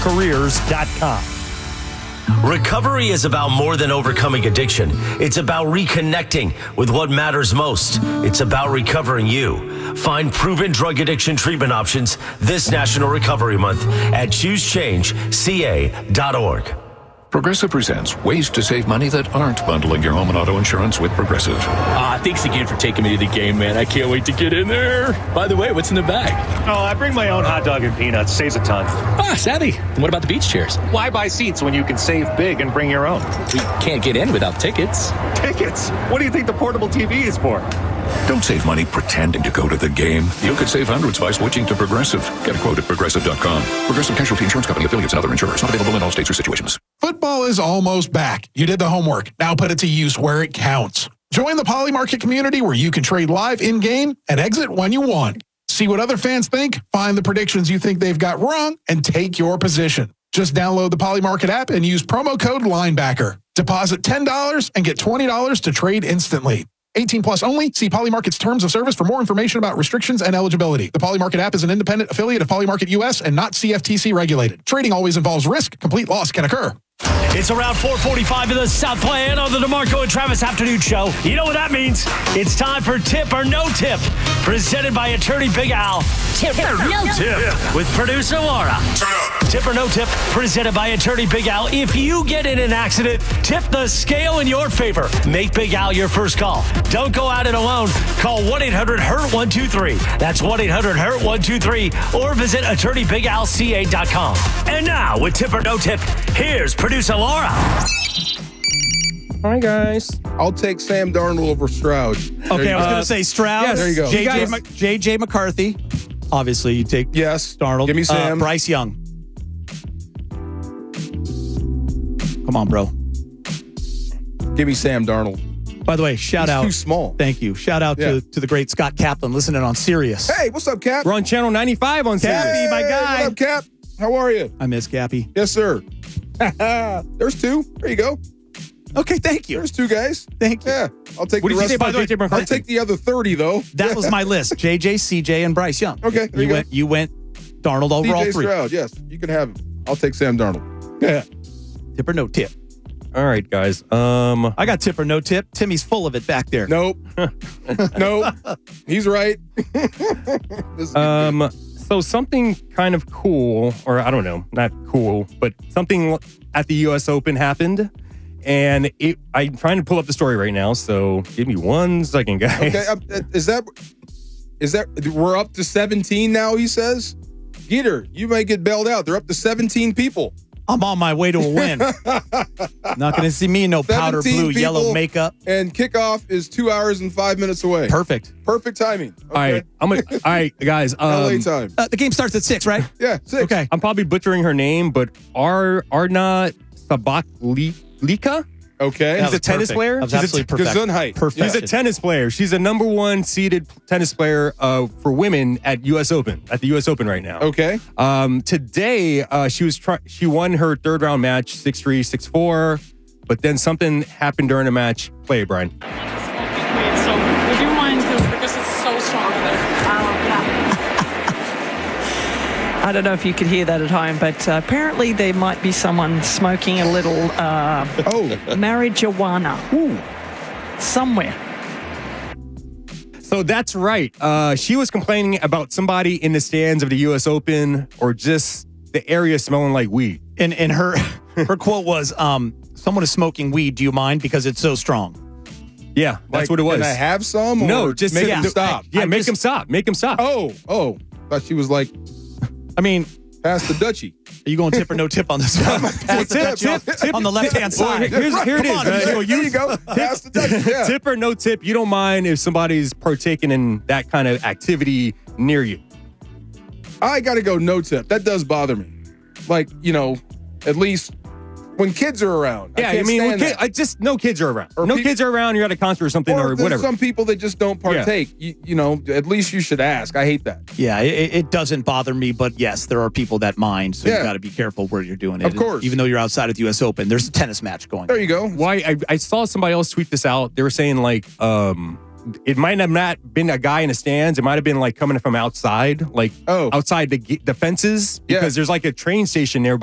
ProCareers.com. Recovery is about more than overcoming addiction. It's about reconnecting with what matters most. It's about recovering you. Find proven drug addiction treatment options this National Recovery Month at ChooseChangeCA.org. Progressive presents ways to save money that aren't bundling your home and auto insurance with Progressive. Thanks again for taking me to the game, man. I can't wait to get in there. By the way, what's in the bag? Oh, I bring my own hot dog and peanuts. Saves a ton. Savvy. And what about the beach chairs? Why buy seats when you can save big and bring your own? We can't get in without tickets. Tickets? What do you think the portable TV is for? Don't save money pretending to go to the game. You could save hundreds by switching to Progressive. Get a quote at Progressive.com. Progressive Casualty Insurance Company, affiliates, and other insurers. Not available in all states or situations. Football is almost back. You did the homework. Now put it to use where it counts. Join the Poly Market community where you can trade live in-game and exit when you want. See what other fans think, find the predictions you think they've got wrong, and take your position. Just download the Poly Market app and use promo code LINEBACKER. Deposit $10 and get $20 to trade instantly. 18 plus only. See Poly Market's terms of service for more information about restrictions and eligibility. The Poly Market app is an independent affiliate of Poly Market US and not CFTC regulated. Trading always involves risk. Complete loss can occur. It's around 4:45 in the Southland on the DeMarco and Travis Afternoon Show. You know what that means. It's time for Tip or No Tip, presented by attorney Big Al. Tip or No Tip with producer Laura. Tip or No Tip, presented by attorney Big Al. If you get in an accident, tip the scale in your favor. Make Big Al your first call. Don't go at it alone. Call 1-800-HURT-123. That's 1-800-HURT-123. Or visit attorneybigalca.com. And now, with Tip or No Tip, here's producer Laura. Hi, guys. I'll take Sam Darnold over Stroud. Okay, I was going to say Stroud. Yes, there you go. JJ McCarthy. Obviously, you take Darnold. Give me Sam. Bryce Young. Come on, bro. Give me Sam Darnold. By the way, shout out. Too small. Thank you. Shout out to the great Scott Kaplan listening on Sirius. Hey, what's up, Cap? We're on Channel 95 on Sirius. Cappy, my guy. What up, Cap? How are you? I miss Cappy. Yes, sir. There's two. There you go. Okay, thank you. There's two guys. Thank you. Yeah, I'll take What the did you rest. say about JJ McCarthy? I'll take the other 30, though. That was my list. JJ, CJ, and Bryce Young. Okay, there you go. You went Darnold over all CJ three. Stroud, yes. You can have him. I'll take Sam Darnold. Yeah. Tip or no tip? All right, guys. I got tip or no tip. Timmy's full of it back there. Nope. Nope. He's right. This is good. So something kind of cool, or I don't know, not cool, but something at the U.S. Open happened, and I'm trying to pull up the story right now, so give me 1 second, guys. Okay, is that we're up to 17 now, he says? Geeter, you might get bailed out. They're up to 17 people. I'm on my way to a win. Not going to see me in no powder 17 blue, yellow people, makeup. And kickoff is 2 hours and 5 minutes away. Perfect. Perfect timing. Okay. All right, guys. LA time. The game starts at 6, right? Yeah, 6. Okay. I'm probably butchering her name, but Arna Sabaklika? Okay. She's a tennis player. That was absolutely perfect. Gesundheit. Perfect. She's a tennis player. She's a number 1 seeded tennis player for women at the U.S. Open right now. Okay. Today, she won her third round match 6-3, 6-4, but then something happened during the match. Play it, Brian. So would you mind, because it's so strong there. I don't know if you could hear that at home, but apparently there might be someone smoking a little marijuana somewhere. So that's right. She was complaining about somebody in the stands of the U.S. Open or just the area smelling like weed. And her quote was, someone is smoking weed. Do you mind? Because it's so strong. Yeah, that's what it was. Can I have some? Or No, just make them stop. Yeah, make them stop. Make them stop. Oh. Thought she was like, I mean, pass the Dutchie. Are you going tip or no tip on this one? Tip on the left-hand side. Here it is. There you go. Pass the Dutchie. Yeah. Tip or no tip, you don't mind if somebody's partaking in that kind of activity near you. I got to go no tip. That does bother me. Like, at least when kids are around. Yeah, I mean, when just no kids are around. Or kids are around, you're at a concert or something or there's whatever. some people that just don't partake. Yeah. At least you should ask. I hate that. Yeah, it doesn't bother me, but yes, there are people that mind, so you got to be careful where you're doing it. Of course. Even though you're outside of the U.S. Open, there's a tennis match going on. There you go. Why? I saw somebody else tweet this out. They were saying like, it might have not been a guy in the stands. It might have been like coming from outside, like outside the fences, because there's like a train station nearby.